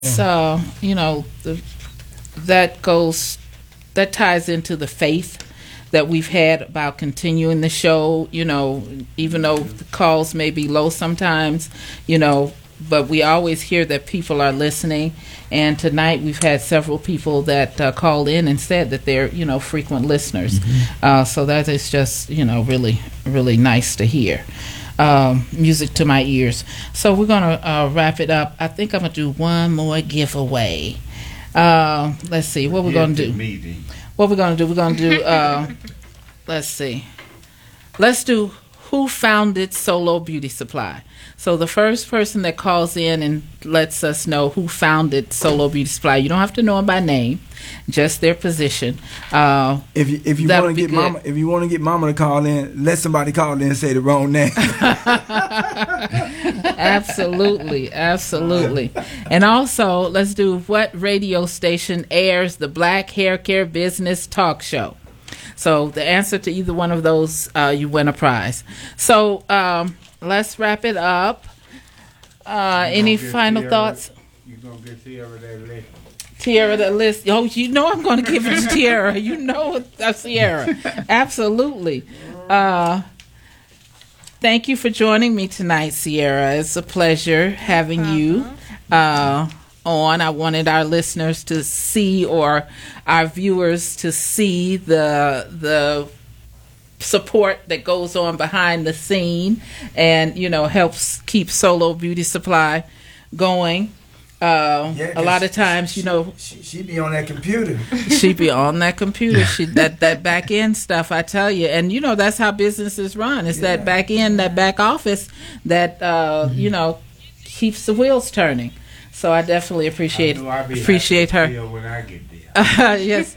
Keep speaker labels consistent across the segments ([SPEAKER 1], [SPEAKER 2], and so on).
[SPEAKER 1] So, that goes, that ties into the faith that we've had about continuing the show, even though the calls may be low sometimes, but we always hear that people are listening. And tonight we've had several people that called in and said that they're, frequent listeners. So that is just, really, really nice to hear. Music to my ears. So we're going to wrap it up. I think I'm going to do one more giveaway. Let's see. What we're going to do. What we're going to do. We're going to do, let's see. Let's do Who Founded Solo Beauty Supply. So the first person that calls in and lets us know who founded Solo Beauty Supply, you don't have to know them by name, just their position.
[SPEAKER 2] If you want to get Mama to call in, let somebody call in and say the wrong name.
[SPEAKER 1] Absolutely, absolutely. And also, let's do what radio station airs the Black Hair Care Business Talk Show. So the answer to either one of those, you win a prize. So let's wrap it up. Any final thoughts?
[SPEAKER 3] You're going to get Tierra that list.
[SPEAKER 1] Tierra that list. Oh, I'm going to give it to Tierra. Sierra. Absolutely. Thank you for joining me tonight, Sierra. It's a pleasure having you on. I wanted our listeners to see, or our viewers to see, the support that goes on behind the scene and helps keep Solo Beauty Supply going. A lot of times,
[SPEAKER 2] she be on that computer.
[SPEAKER 1] She be on that computer. She that back end stuff, I tell you, and that's how businesses run. It's that back end, that back office that keeps the wheels turning. So I definitely appreciate her.
[SPEAKER 3] When I get there.
[SPEAKER 1] Yes,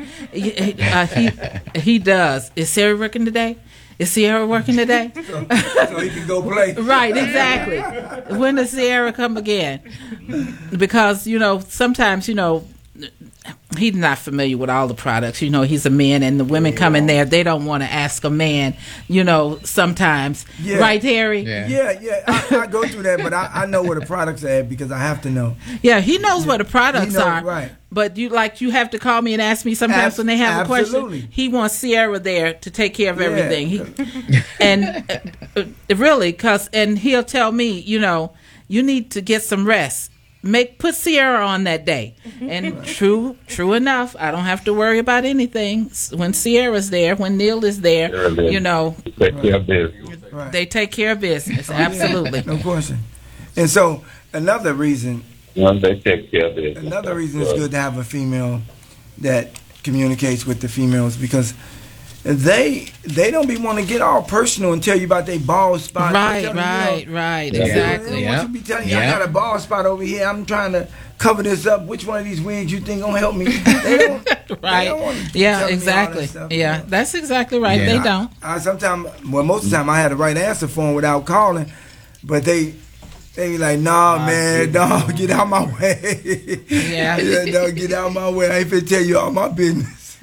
[SPEAKER 1] he does. Is Sarah working today? Is Sierra working today?
[SPEAKER 2] so he can go play.
[SPEAKER 1] Right, exactly. When does Sierra come again? Because, sometimes, he's not familiar with all the products. He's a man, and the women come in there, they don't want to ask a man, sometimes.
[SPEAKER 2] Yeah.
[SPEAKER 1] Right, Harry?
[SPEAKER 2] Yeah. I go through that, but I know where the products are at because I have to know.
[SPEAKER 1] Yeah, he knows where the products are.
[SPEAKER 2] Right.
[SPEAKER 1] But you have to call me and ask me sometimes when they have a question. He wants Sierra there to take care of everything. Really, and he'll tell me, you need to get some rest. Put Sierra on that day. And true enough, I don't have to worry about anything when Sierra's there, when Neil is there,
[SPEAKER 3] Take care of business.
[SPEAKER 1] They take care of business. Absolutely.
[SPEAKER 2] No question. And so another reason
[SPEAKER 3] They take care of business.
[SPEAKER 2] Another reason it's good to have a female that communicates with the females, because they don't be want to get all personal and tell you about their bald spot.
[SPEAKER 1] Right, exactly.
[SPEAKER 2] They want you to be telling you, I got a bald spot over here, I'm trying to cover this up. Which one of these wigs you think gonna help me? They don't.
[SPEAKER 1] Right.
[SPEAKER 2] They don't want to
[SPEAKER 1] Yeah,
[SPEAKER 2] tell me
[SPEAKER 1] exactly.
[SPEAKER 2] all that stuff,
[SPEAKER 1] Yeah, that's exactly right.
[SPEAKER 2] Yeah.
[SPEAKER 1] They don't.
[SPEAKER 2] Most of the time, I had the right answer for them without calling, but they be like, nah, man, dog, get out my way.
[SPEAKER 1] Yeah.
[SPEAKER 2] Dog, get out my way. I ain't finna tell you all my business.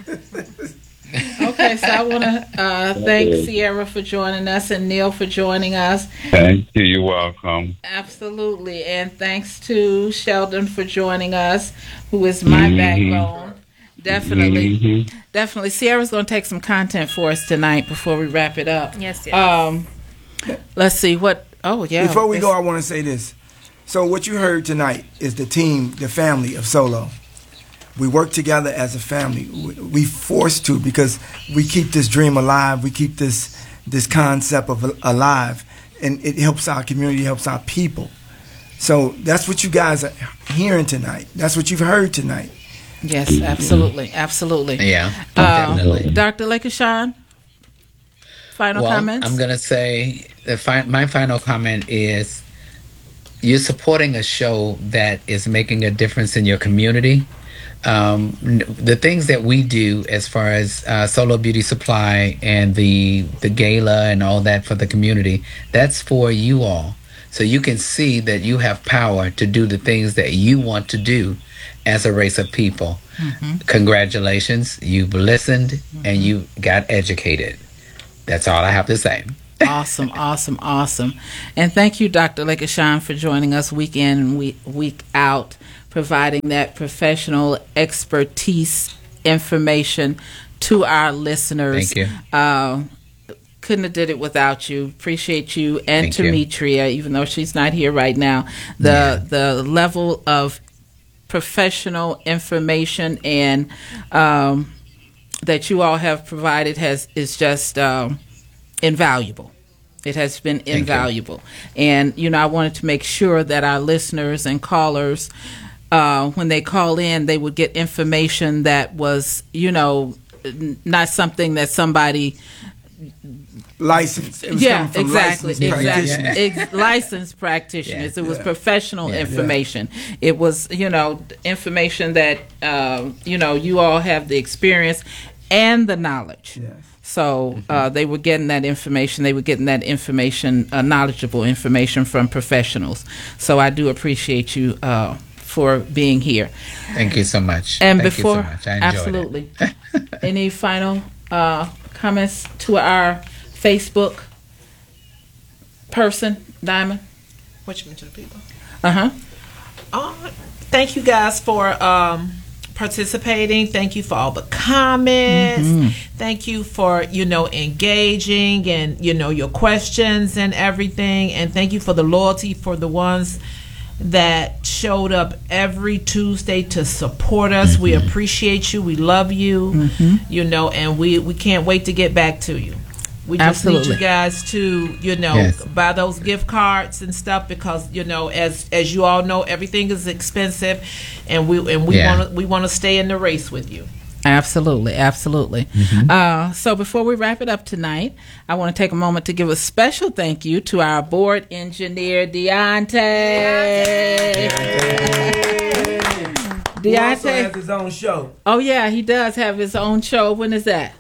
[SPEAKER 1] Okay, so I want to thank Sierra for joining us and Neil for joining us.
[SPEAKER 3] Thank you. You're welcome.
[SPEAKER 1] Absolutely. And thanks to Sheldon for joining us, who is my backbone. Definitely. Definitely. Sierra's going to take some content for us tonight before we wrap it up.
[SPEAKER 4] Yes.
[SPEAKER 1] Let's see what... Oh, yeah.
[SPEAKER 2] Before we go, I want to say this. So what you heard tonight is the team, the family of Solo. We work together as a family. We forced to, because we keep this dream alive. We keep this concept of alive, and it helps our community, helps our people. So that's what you guys are hearing tonight. That's what you've heard tonight.
[SPEAKER 1] Yes, absolutely, absolutely.
[SPEAKER 5] Yeah, definitely.
[SPEAKER 1] Dr. Lakeshawn, final comments?
[SPEAKER 5] I'm gonna say my final comment is: you're supporting a show that is making a difference in your community. The things that we do as far as Solo Beauty Supply and the gala and all that for the community, that's for you all. So you can see that you have power to do the things that you want to do as a race of people. Mm-hmm. Congratulations. You've listened and you got educated. That's all I have to say.
[SPEAKER 1] Awesome, awesome, awesome. And thank you, Dr. Lekishan, for joining us week in and week out, providing that professional expertise information to our listeners.
[SPEAKER 5] Thank you.
[SPEAKER 1] Couldn't have did it without you. Appreciate you and
[SPEAKER 5] Thank you.
[SPEAKER 1] Demetria, even though she's not here right now. The level of professional information and that you all have provided is just invaluable. It has been invaluable. And, I wanted to make sure that our listeners and callers, when they call in, they would get information that was, not something that somebody
[SPEAKER 2] licensed. It was coming from
[SPEAKER 1] exactly.
[SPEAKER 2] licensed practitioners.
[SPEAKER 1] Licensed practitioners.
[SPEAKER 5] Yeah.
[SPEAKER 1] It was professional information. It was, information that, you all have the experience and the knowledge.
[SPEAKER 2] Yes.
[SPEAKER 1] So they were getting that information. They were getting that information, knowledgeable information from professionals. So I do appreciate you for being here.
[SPEAKER 5] Thank you so much.
[SPEAKER 1] And
[SPEAKER 5] Thank
[SPEAKER 1] before,
[SPEAKER 5] you so much. I enjoyed
[SPEAKER 1] absolutely.
[SPEAKER 5] it.
[SPEAKER 1] Any final comments to our Facebook person, Diamond?
[SPEAKER 4] What you mean to the people?
[SPEAKER 1] Thank
[SPEAKER 4] you guys for participating. Thank you for all the comments. Thank you for engaging and your questions and everything. And thank you for the loyalty for the ones that showed up every Tuesday to support us. We appreciate you. We love you. And we can't wait to get back to you. We just need you guys to,
[SPEAKER 5] Yes.
[SPEAKER 4] buy those gift cards and stuff because, as you all know, everything is expensive, and we want to stay in the race with you.
[SPEAKER 1] Absolutely. So before we wrap it up tonight, I want to take a moment to give a special thank you to our board engineer, Deontay.
[SPEAKER 2] He also has his own show.
[SPEAKER 1] Oh, yeah, he does have his own show. When is that?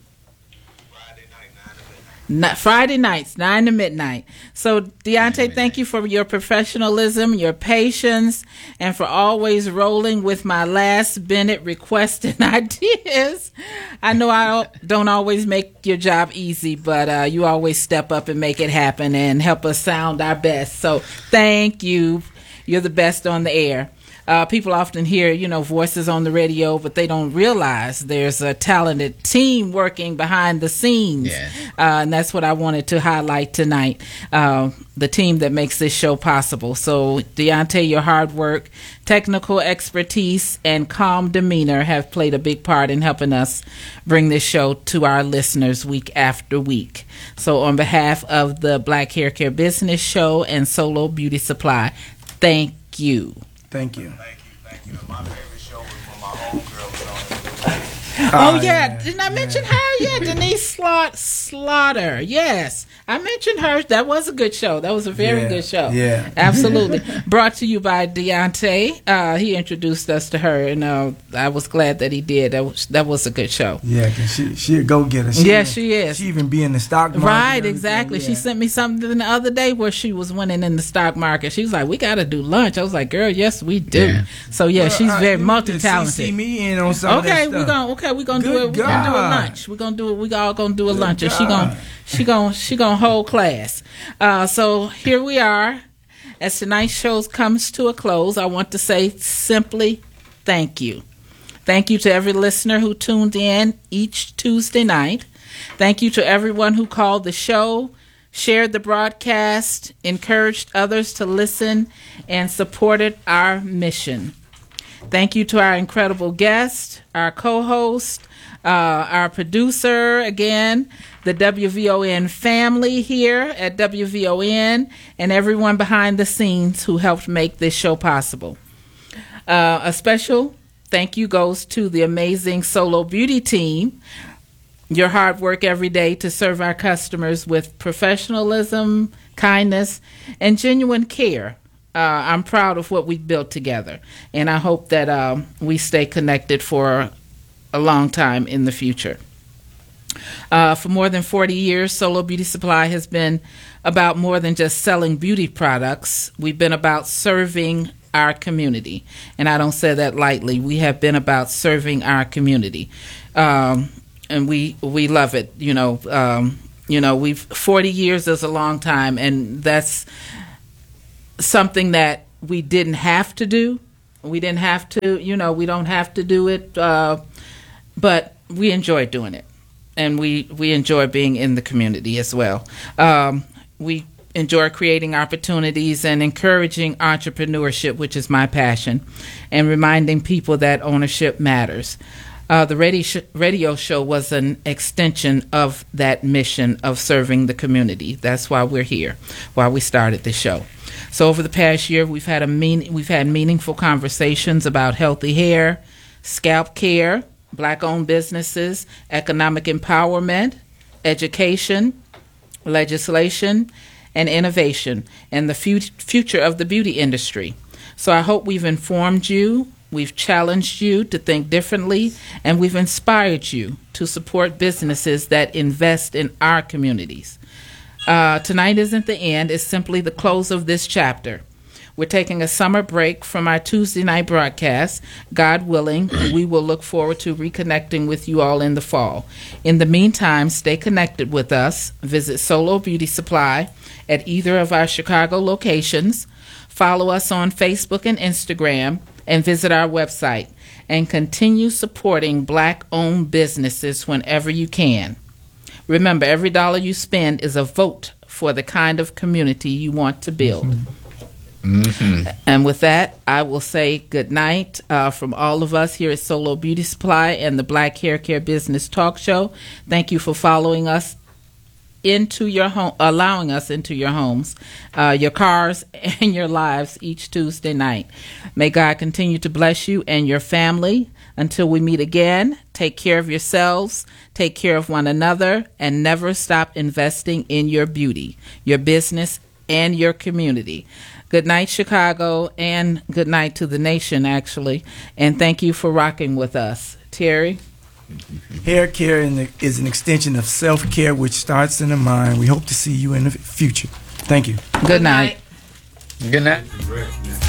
[SPEAKER 1] Friday nights, 9 to midnight. So, Deontay, thank you for your professionalism, your patience, and for always rolling with my last-minute requests and ideas. I know I don't always make your job easy, but you always step up and make it happen and help us sound our best. So, thank you. You're the best on the air. People often hear, voices on the radio, but they don't realize there's a talented team working behind the scenes.
[SPEAKER 5] Yes.
[SPEAKER 1] And that's what I wanted to highlight tonight, the team that makes this show possible. So, Deontay, your hard work, technical expertise, and calm demeanor have played a big part in helping us bring this show to our listeners week after week. So, on behalf of the Black Hair Care Business Show and Solo Beauty Supply, thank you.
[SPEAKER 2] Thank you.
[SPEAKER 6] Thank you. My favorite show was when my homegirl was on it.
[SPEAKER 1] Oh, yeah. Didn't I mention her? Yeah, Denise Slaughter. Yes. I mentioned her. That was a good show. That was a very good show.
[SPEAKER 2] Yeah.
[SPEAKER 1] Absolutely. Brought to you by Deontay. He introduced us to her, and I was glad that he did. That was a good show.
[SPEAKER 2] Yeah, because she a go-getter.
[SPEAKER 1] She is.
[SPEAKER 2] She even be in the stock market.
[SPEAKER 1] Right, exactly.
[SPEAKER 2] Yeah.
[SPEAKER 1] She sent me something the other day where she was winning in the stock market. She was like, we got to do lunch. I was like, girl, yes, we do. Yeah. So, yeah, she's very multi-talented.
[SPEAKER 2] See me in on some of that stuff.
[SPEAKER 1] We're gonna do it. We're gonna do a lunch. We're gonna do it. We all gonna do a lunch, and she gonna hold class. So here we are. As tonight's show comes to a close, I want to say simply thank you. Thank you to every listener who tuned in each Tuesday night. Thank you to everyone who called the show, shared the broadcast, encouraged others to listen, and supported our mission. Thank you to our incredible guest, our co-host, our producer, again, the WVON family here at WVON, and everyone behind the scenes who helped make this show possible. A special thank you goes to the amazing Solo Beauty team. Your hard work every day to serve our customers with professionalism, kindness, and genuine care. I'm proud of what we've built together, and I hope that we stay connected for a long time in the future. For more than 40 years, Solo Beauty Supply has been about more than just selling beauty products. We've been about serving our community, and I don't say that lightly. We have been about serving our community, and we love it. You know, 40 years is a long time, and that's something that we didn't have to do. We didn't have to, you know, we don't have to do it, but we enjoy doing it. And we enjoy being in the community as well. We enjoy creating opportunities and encouraging entrepreneurship, which is my passion, and reminding people that ownership matters. The radio show was an extension of that mission of serving the community. That's why we're here, why we started the show. So over the past year, we've had meaningful conversations about healthy hair, scalp care, Black-owned businesses, economic empowerment, education, legislation, and innovation, and the future of the beauty industry. So I hope we've informed you, we've challenged you to think differently, and we've inspired you to support businesses that invest in our communities. Tonight isn't the end, it's simply the close of this chapter. We're taking a summer break from our Tuesday night broadcast. God willing, we will look forward to reconnecting with you all in the fall. In the meantime, stay connected with us. Visit Solo Beauty Supply at either of our Chicago locations. Follow us on Facebook and Instagram, and visit our website. And continue supporting Black-owned businesses whenever you can. Remember, every dollar you spend is a vote for the kind of community you want to build. Mm-hmm. And with that, I will say good night from all of us here at Solo Beauty Supply and the Black Hair Care Business Talk Show. Thank you for following us into your home, allowing us into your homes, your cars, and your lives each Tuesday night. May God continue to bless you and your family. Until we meet again, take care of yourselves, take care of one another, and never stop investing in your beauty, your business, and your community. Good night, Chicago, and good night to the nation, actually. And thank you for rocking with us. Terry?
[SPEAKER 2] Hair care is an extension of self-care, which starts in the mind. We hope to see you in the future. Thank you.
[SPEAKER 1] Good night.
[SPEAKER 5] Good night.